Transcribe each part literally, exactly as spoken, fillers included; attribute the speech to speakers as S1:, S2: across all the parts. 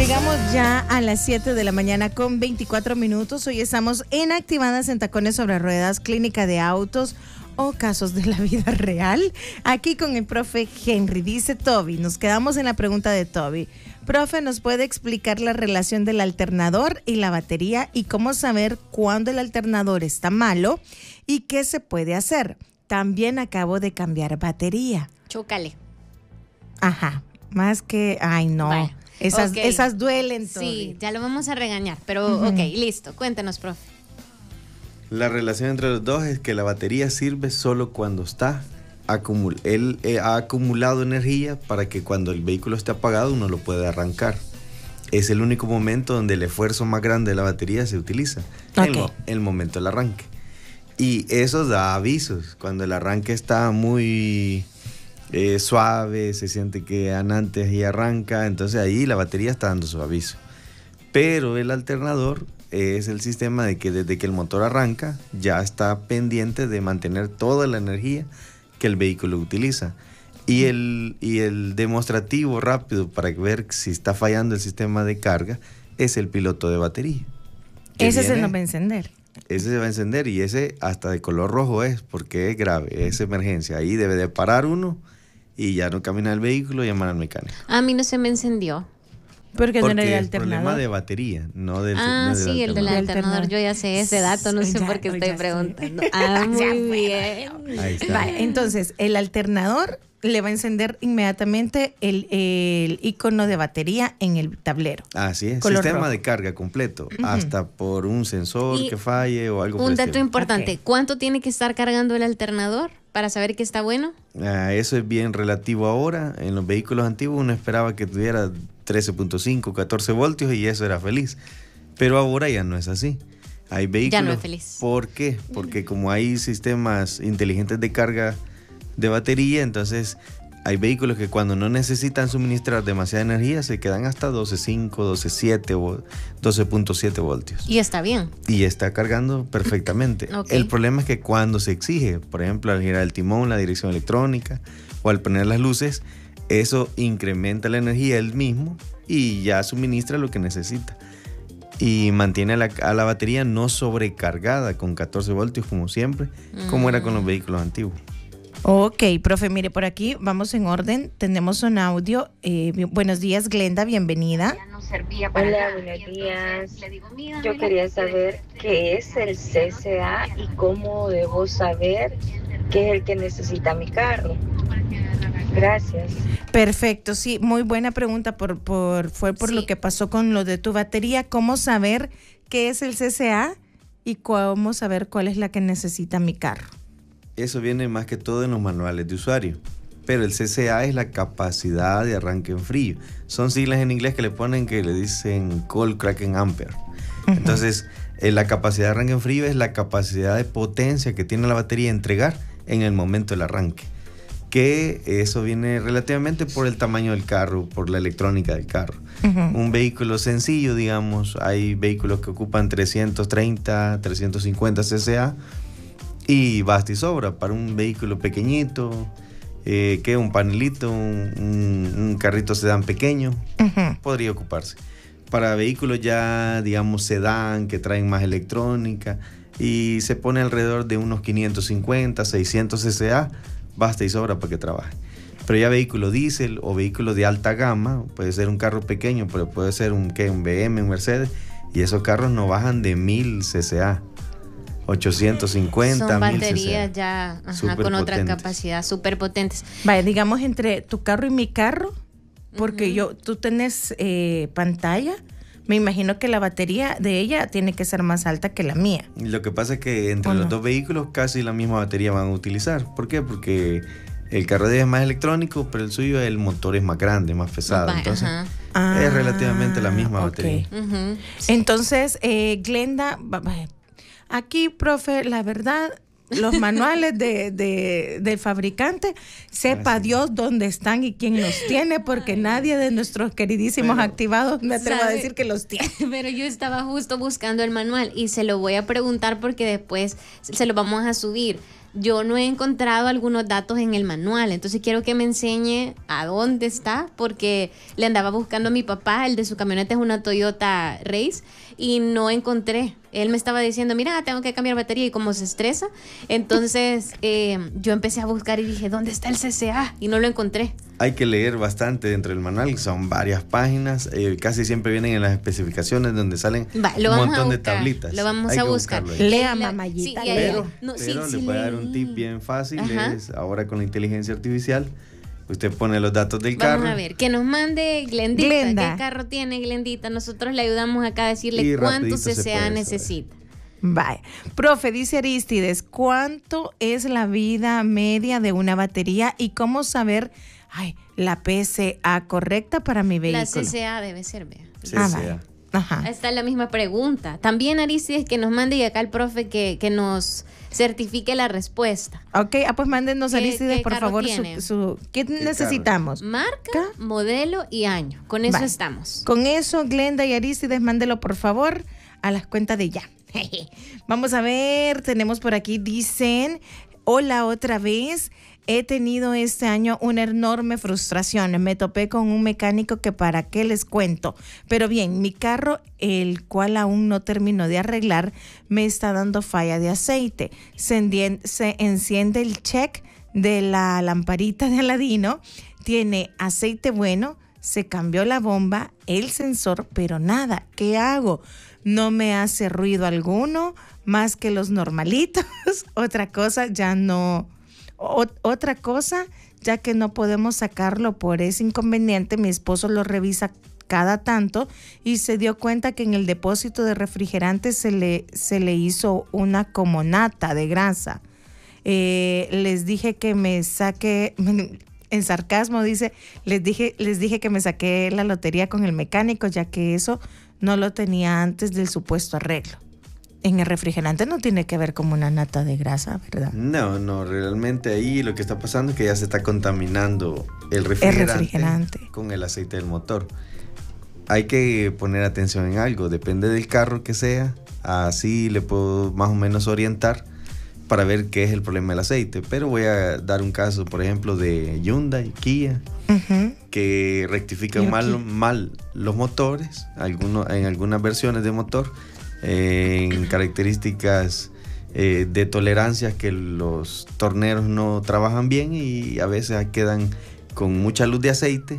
S1: Llegamos ya a las siete de la mañana con veinticuatro minutos. Hoy estamos en Activadas en Tacones sobre Ruedas, clínica de autos o casos de la vida real. Aquí con el profe Henry. Dice Toby, nos quedamos en la pregunta de Toby. Profe, ¿nos puede explicar la relación del alternador y la batería y cómo saber cuándo el alternador está malo y qué se puede hacer? También acabo de cambiar batería.
S2: Chócale.
S1: Ajá, más que, ay no.
S2: Vale.
S1: Esas,
S2: Okay.
S1: esas duelen, Toby.
S2: Sí, ya lo vamos a regañar, pero uh-huh. ok, listo. Cuéntanos, profe.
S3: La relación entre los dos es que la batería sirve solo cuando está acumul él eh, ha acumulado energía para que cuando el vehículo esté apagado uno lo pueda arrancar. Es el único momento donde el esfuerzo más grande de la batería se utiliza,
S1: okay.
S3: el, el momento del arranque. Y eso da avisos. Cuando el arranque está muy eh, suave, se siente que antes y arranca, entonces ahí la batería está dando su aviso. Pero el alternador es el sistema de que desde que el motor arranca ya está pendiente de mantener toda la energía que el vehículo utiliza. Y el, y el demostrativo rápido para ver si está fallando el sistema de carga es el piloto de batería.
S1: Ese
S3: viene,
S1: se nos va a encender.
S3: Ese se va a encender y ese hasta de color rojo es porque es grave, es emergencia. Ahí debe de parar uno y ya no camina el vehículo y llamar al mecánico.
S2: A mí no se me encendió.
S1: Porque,
S3: Porque
S1: no era el
S3: es problema
S1: alternador.
S3: de batería, no del
S2: Ah,
S3: no del
S2: sí, el del alternador. Yo ya sé ese dato, no sé
S1: Ya,
S2: por qué estoy
S1: ya
S2: preguntando.
S1: sé.
S2: Ah, muy
S1: Ya
S2: bien.
S3: Ahí está.
S1: Vale, entonces, el alternador le va a encender inmediatamente el, el icono de batería en el tablero.
S3: Así es,
S1: Color
S3: sistema
S1: rojo.
S3: de carga completo,
S1: Uh-huh.
S3: hasta por un sensor
S2: Y
S3: que falle o algo por
S2: Un
S3: el
S2: dato
S3: estilo.
S2: importante,
S1: Ok.
S2: ¿cuánto tiene que estar cargando el alternador para saber que está bueno?
S3: Ah, eso es bien relativo ahora. En los vehículos antiguos uno esperaba que tuviera trece punto cinco, catorce voltios y eso era feliz. Pero ahora ya no es así. Hay vehículos.
S2: Ya no es feliz.
S3: ¿Por qué? Porque como hay sistemas inteligentes de carga de batería, entonces hay vehículos que cuando no necesitan suministrar demasiada energía se quedan hasta doce punto cinco, doce punto siete o doce punto siete voltios.
S2: Y está bien.
S3: Y está cargando perfectamente.
S2: Ok.
S3: El problema es que cuando se exige, por ejemplo, al girar el timón, la dirección electrónica o al poner las luces, eso incrementa la energía él mismo y ya suministra lo que necesita. Y mantiene a la, a la batería no sobrecargada con catorce voltios como siempre, mm. como era con los vehículos antiguos.
S1: Ok, profe, mire, por aquí vamos en orden. Tenemos un audio. Eh, buenos días, Glenda, bienvenida.
S4: Hola, buenos días. Yo quería saber qué es el C C A y cómo debo saber qué es el que necesita mi carro. Gracias.
S1: Perfecto, sí, muy buena pregunta. Por, por, fue por
S2: Sí.
S1: lo que pasó con lo de tu batería. ¿Cómo saber qué es el C C A y cómo saber cuál es la que necesita mi carro?
S3: Eso viene más que todo en los manuales de usuario. Pero el C C A es la capacidad de arranque en frío. Son siglas en inglés que le ponen que le dicen Cold Cracking Ampere. Uh-huh. Entonces, eh, la capacidad de arranque en frío es la capacidad de potencia que tiene la batería a entregar en el momento del arranque. Que eso viene relativamente por el tamaño del carro, por la electrónica del carro. Uh-huh. Un vehículo sencillo, digamos, hay vehículos que ocupan trescientos treinta, trescientos cincuenta C C A y basta y sobra. Para un vehículo pequeñito, eh, que un panelito, un, un, un carrito sedán pequeño, uh-huh. podría ocuparse. Para vehículos ya, digamos, sedán, que traen más electrónica y se pone alrededor de unos quinientos cincuenta, seiscientos C C A, basta y sobra para que trabaje. Pero ya vehículo diésel o vehículo de alta gama, puede ser un carro pequeño, pero puede ser un, ¿qué? un B M, un Mercedes, y esos carros no bajan de mil C C A. ochocientos cincuenta,
S2: Son
S3: mil
S2: baterías
S3: C C A.
S2: ya ajá, con otra capacidad, súper potentes.
S1: Vaya, digamos entre tu carro y mi carro, porque uh-huh. yo, tú tienes eh, pantalla, me imagino que la batería de ella tiene que ser más alta que la mía.
S3: Lo que pasa es que entre los
S1: no?
S3: dos vehículos casi la misma batería van a utilizar. ¿Por qué? Porque el carro de ella es más electrónico, pero el suyo, el motor es más grande, más pesado.
S2: Va,
S3: entonces
S1: ah,
S3: es relativamente la misma
S1: okay.
S3: batería.
S2: Uh-huh. Sí.
S1: Entonces, eh, Glenda, aquí, profe, la verdad, los manuales de, de, del fabricante, sepa
S3: Así.
S1: Dios dónde están y quién los tiene, porque Ay. nadie de nuestros queridísimos
S2: Pero,
S1: activados me atrevo
S2: ¿sabe?
S1: a decir que los tiene.
S2: Pero yo estaba justo buscando el manual y se lo voy a preguntar porque después se lo vamos a subir. yo no he encontrado algunos datos en el manual, entonces quiero que me enseñe a dónde está, porque le andaba buscando a mi papá, el de su camioneta es una Toyota Race, y no encontré. Él me estaba diciendo, mira, tengo que cambiar batería, y como se estresa, entonces eh, yo empecé a buscar y dije, ¿dónde está el C C A? Y no lo encontré.
S3: Hay que leer bastante dentro del manual, son varias páginas, eh, casi siempre vienen en las especificaciones donde salen
S2: Va, lo
S3: un
S2: vamos
S3: montón
S2: a
S3: de
S2: buscar,
S3: tablitas.
S2: Lo vamos
S3: Hay
S2: a
S3: que
S2: buscar.
S3: buscarlo ahí.
S1: Lea,
S2: La-
S1: mamayita,
S2: sí, y-
S3: Pero,
S2: no, sí,
S3: pero
S2: sí
S3: le voy a dar un
S2: leí.
S3: tip bien fácil,
S2: Ajá.
S3: es ahora con la inteligencia artificial, usted pone los datos del
S2: Vamos
S3: carro
S2: a ver, que nos mande Glendita.
S1: Glenda.
S2: ¿Qué carro tiene Glendita? Nosotros le ayudamos acá a decirle
S3: Y
S2: cuánto
S3: rapidito se
S2: C C A
S3: puede saber.
S2: necesita.
S1: Vaya. Profe, dice Aristides, ¿cuánto es la vida media de una batería y cómo saber, ay, la P C A correcta para mi vehículo?
S2: La C C A debe ser, vea.
S3: C
S1: Ah,
S3: C A.
S1: vaya. Ajá.
S2: Esta es la misma pregunta. También Aristides que nos mande y acá el profe que, que nos certifique la respuesta.
S1: Ok, ah, pues mándenos,
S2: ¿Qué-
S1: Aristides,
S2: qué
S1: por
S2: carro
S1: favor, su,
S2: tiene?
S1: su- ¿qué,
S3: carro?
S1: necesitamos?
S2: Marca,
S1: ¿Ca?
S2: modelo y año. Con eso
S1: Vale.
S2: estamos.
S1: Con eso, Glenda y Aristides, mándelo por favor a las cuentas de ya. Vamos a ver, tenemos por aquí, dicen, hola otra vez. He tenido este año una enorme frustración. Me topé con un mecánico que para qué les cuento. Pero bien, mi carro, el cual aún no termino de arreglar, me está dando falla de aceite. Se, endien- se enciende el check de la lamparita de Aladino. Tiene aceite bueno, se cambió la bomba, el sensor, pero nada. ¿Qué hago? No me hace ruido alguno, más que los normalitos. Otra cosa, ya no... O- otra cosa, ya que no podemos sacarlo por ese inconveniente, mi esposo lo revisa cada tanto y se dio cuenta que en el depósito de refrigerante se le, se le hizo una como nata de grasa. Eh, les dije que me saque, en sarcasmo dice, les dije, les dije que me saqué la lotería con el mecánico, ya que eso no lo tenía antes del supuesto arreglo. En el refrigerante no tiene que ver como una nata de grasa, ¿verdad?
S3: No, no, realmente ahí lo que está pasando es que ya se está contaminando el refrigerante,
S1: refrigerante.
S3: con el aceite del motor. Hay que poner atención en algo, depende del carro que sea, así le puedo más o menos orientar para ver qué es el problema del aceite. Pero voy a dar un caso, por ejemplo, de Hyundai, Kia,
S1: Uh-huh.
S3: que rectifican
S1: Yo
S3: mal,
S1: Kia.
S3: mal los motores, algunos, en algunas versiones de motor, eh, en características eh, de tolerancias que los torneros no trabajan bien y a veces quedan con mucha luz de aceite,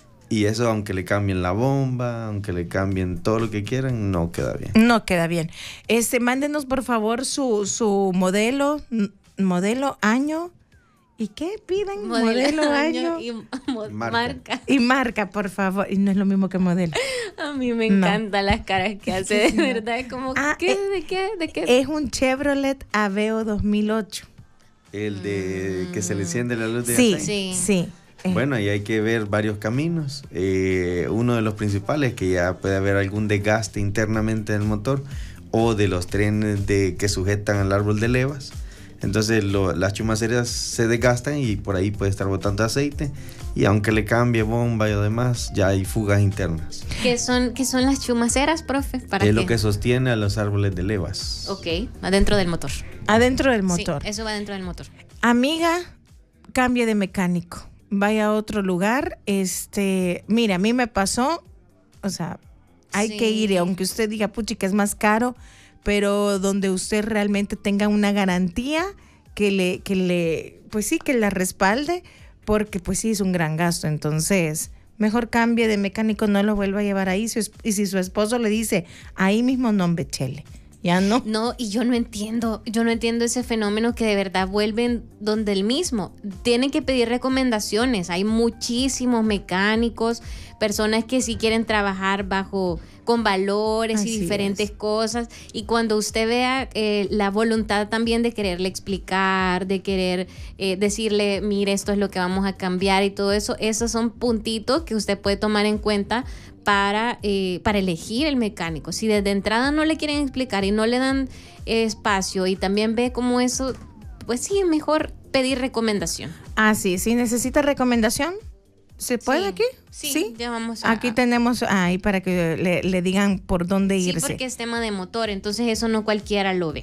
S3: y eso, aunque le cambien la bomba, aunque le cambien todo lo que quieran, no queda bien.
S1: No queda bien. Este, mándenos por favor su, su modelo, n- modelo, año. ¿Y qué piden? Modelo, año.
S2: y mo-
S3: Marca.
S2: marca.
S1: Y marca, por favor. Y no es lo mismo que modelo.
S2: A mí me
S1: No.
S2: encantan las caras que hace, de verdad. Es como,
S1: Ah,
S2: ¿qué?
S1: eh,
S2: ¿De qué? ¿De qué?
S1: Es un Chevrolet Aveo dos mil ocho.
S3: El de que se le enciende la luz de
S1: Sí,
S3: aceite.
S1: sí.
S2: Sí.
S1: Eh,
S3: Bueno, ahí hay que ver varios caminos. Eh, uno de los principales es que ya puede haber algún desgaste internamente del motor o de los trenes de, que sujetan al árbol de levas. Entonces lo- las chumaceras se desgastan y por ahí puede estar botando aceite. Y aunque le cambie bomba y lo demás, ya hay fugas internas.
S2: ¿Qué son, qué son las chumaceras, profe? ¿Para
S3: Es
S2: qué?
S3: lo que sostiene a los árboles de levas.
S2: Ok, adentro del motor.
S1: adentro del motor.
S2: Sí, eso va dentro del motor.
S1: Amiga, cambie de mecánico. Vaya a otro lugar. Este, mira, a mí me pasó, o sea, hay
S2: Sí.
S1: que ir, y aunque usted diga, puchi, que es más caro, pero donde usted realmente tenga una garantía que le, que le, pues sí, que la respalde, porque pues sí es un gran gasto. Entonces, mejor cambie de mecánico, no lo vuelva a llevar ahí. Si es- Y si su esposo le dice, ahí mismo no embechele. Ya no.
S2: No, y yo no entiendo, yo no entiendo ese fenómeno que de verdad vuelven donde el mismo. Tienen que pedir recomendaciones. Hay muchísimos mecánicos, personas que sí quieren trabajar bajo con valores
S1: Así
S2: y diferentes
S1: es.
S2: cosas. Y cuando usted vea eh, la voluntad también de quererle explicar, de querer eh, decirle, mire, esto es lo que vamos a cambiar y todo eso, esos son puntitos que usted puede tomar en cuenta para, eh, para elegir el mecánico. Si desde entrada no le quieren explicar y no le dan eh, espacio y también ve como eso, pues sí, es mejor pedir recomendación.
S1: Ah, sí, sí, necesita recomendación. ¿Se puede
S2: Sí,
S1: aquí?
S2: Sí, ya vamos a...
S1: Aquí tenemos ahí para que le, le digan por dónde
S2: Sí,
S1: irse.
S2: porque es tema de motor, entonces eso no cualquiera lo ve.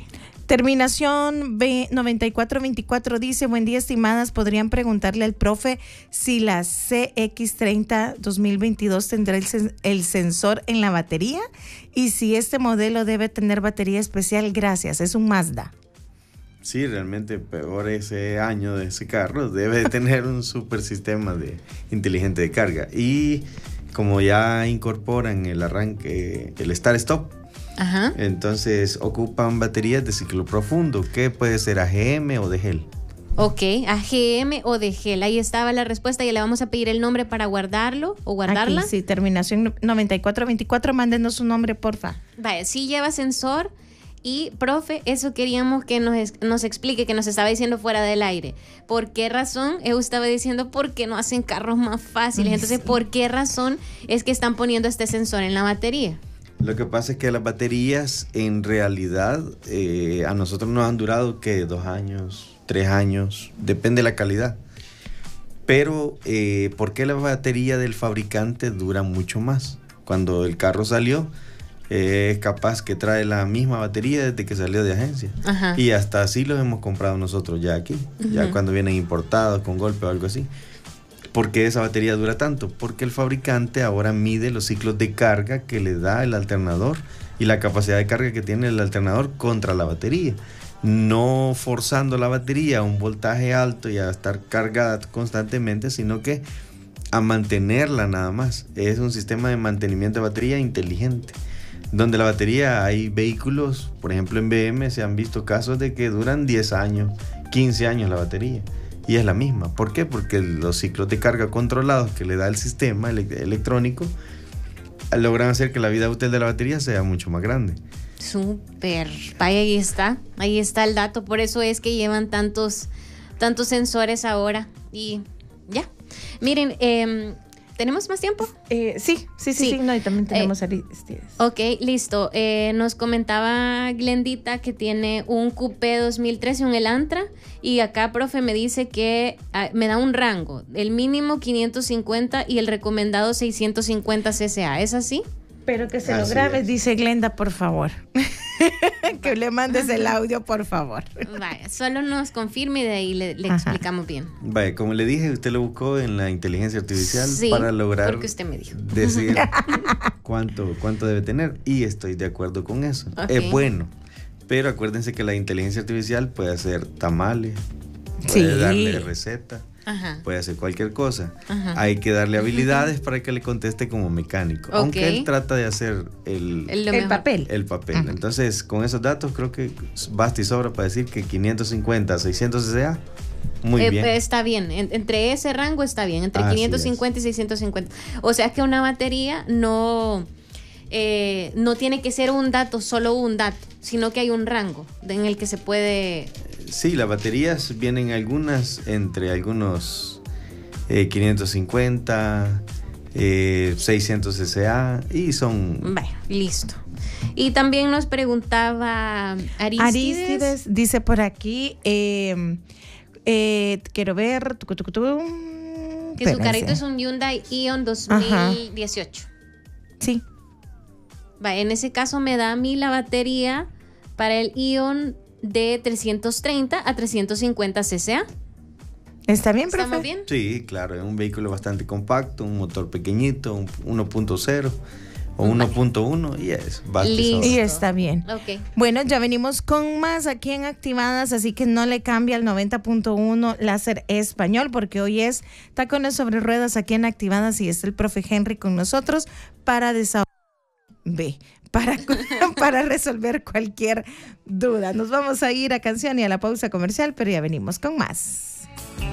S1: Terminación B noventa y cuatro veinticuatro dice, buen día, estimadas, ¿podrían preguntarle al profe si la C X treinta dos mil veintidós tendrá el, sen- el sensor en la batería? Y si este modelo debe tener batería especial, gracias, es un Mazda.
S3: Sí, realmente peor ese año de ese carro. Debe de tener un super sistema de inteligente de carga. Y como ya incorporan el arranque, el start-stop,
S2: Ajá.
S3: entonces ocupan baterías de ciclo profundo, que puede ser A G M o de gel.
S2: Ok, A G M o de gel. Ahí estaba la respuesta y le vamos a pedir el nombre para guardarlo o guardarla.
S1: Aquí, sí, terminación noventa y cuatro veinticuatro, mándenos su nombre, porfa.
S2: Vale, sí lleva sensor. Y, profe, eso queríamos que nos, es- nos explique, que nos estaba diciendo fuera del aire. ¿Por qué razón? Eu estaba diciendo, ¿por qué no hacen carros más fáciles? Entonces, ¿por qué razón es que están poniendo este sensor en la batería?
S3: Lo que pasa es que las baterías en realidad eh, a nosotros nos han durado que dos años, tres años, depende de la calidad. Pero eh, ¿por qué la batería del fabricante dura mucho más? Cuando el carro salió, eh, es capaz que trae la misma batería desde que salió de agencia.
S2: Ajá.
S3: Y hasta así los hemos comprado nosotros ya aquí, ya
S2: Ujú.
S3: cuando vienen importados con golpe o algo así. ¿Por qué esa batería dura tanto? Porque el fabricante ahora mide los ciclos de carga que le da el alternador y la capacidad de carga que tiene el alternador contra la batería. No forzando la batería a un voltaje alto y a estar cargada constantemente, sino que a mantenerla nada más. Es un sistema de mantenimiento de batería inteligente, donde la batería, hay vehículos, por ejemplo en B M se han visto casos de que duran diez años, quince años la batería. Y es la misma. ¿Por qué? Porque los ciclos de carga controlados que le da el sistema ele- electrónico logran hacer que la vida útil de la batería sea mucho más grande.
S2: Súper. Vaya, ahí está. Ahí está el dato. Por eso es que llevan tantos, tantos sensores ahora. Y ya. Miren, eh, ¿tenemos más tiempo?
S1: Eh, sí, sí, sí,
S2: Sí.
S1: sí, no, y también tenemos a Aristides.
S2: Ok, listo. Eh, nos comentaba Glendita que tiene un Coupé dos mil trece, un Elantra, y acá, profe, me dice que ah, me da un rango, el mínimo quinientos cincuenta y el recomendado seiscientos cincuenta C C A, ¿es así?
S1: Pero que se lo
S3: Así
S1: grabes,
S3: es.
S1: dice Glenda, por favor. Que le mandes el audio, por favor.
S2: Vaya, solo nos confirme y de ahí le, le
S1: Ajá.
S2: explicamos bien.
S3: Vaya, como le dije, usted lo buscó en la inteligencia artificial
S2: Sí,
S3: para lograr
S2: porque usted me dijo.
S3: decir cuánto, cuánto debe tener. Y estoy de acuerdo con eso.
S2: Ok.
S3: Es bueno. Pero acuérdense que la inteligencia artificial puede hacer tamales,
S1: Sí.
S3: puede darle receta,
S2: Ajá.
S3: puede hacer cualquier cosa.
S2: Ajá.
S3: Hay que darle habilidades para que le conteste como mecánico.
S2: Ok.
S3: Aunque él trata de hacer el,
S2: El, lo
S1: El
S2: mejor.
S1: papel.
S3: el papel.
S1: Ujú.
S3: Entonces, con esos datos creo que basta y sobra para decir que quinientos cincuenta, seiscientos C C A, muy
S2: Eh,
S3: bien.
S2: Está bien, en- entre ese rango está bien, entre
S3: Así
S2: quinientos cincuenta y seiscientos cincuenta. O sea que una batería no, eh, no tiene que ser un dato, solo un dato, sino que hay un rango en el que se puede...
S3: Sí, las baterías vienen algunas entre algunos eh, quinientos cincuenta, eh, seiscientos C C A y son...
S2: Vaya, listo. Y también nos preguntaba Aristides.
S1: Aristides dice por aquí, eh, eh, quiero ver, tucu, tucu, tucu,
S2: que su
S1: espérense.
S2: carrito es un Hyundai Ion dos mil dieciocho.
S1: Sí,
S2: Va, en ese caso me da a mí la batería para el Ion de trescientos treinta a trescientos cincuenta C C A.
S1: ¿está bien, profe?
S2: ¿Estamos bien?
S3: Sí, claro, es un vehículo bastante compacto, un motor pequeñito, un uno punto cero o uno punto uno y es bastante
S2: Listo.
S1: Y está bien.
S2: Ok.
S1: Bueno, ya venimos con más aquí en Activadas, así que no le cambia al noventa punto uno Láser Español, porque hoy es Tacones sobre Ruedas aquí en Activadas y está el profe Henry con nosotros para desahogar. Ve, para, para resolver cualquier duda. Nos vamos a ir a canción y a la pausa comercial, pero ya venimos con más.